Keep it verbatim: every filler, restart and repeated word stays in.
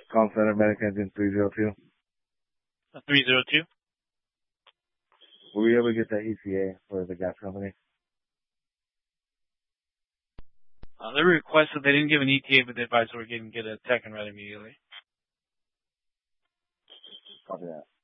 Call center, medic engine three zero two. Uh, three zero two? Were we able to get that E T A for the gas company? Uh, they requested, they didn't give an E T A, but they advised we're going to get a tech and red immediately. Copy that.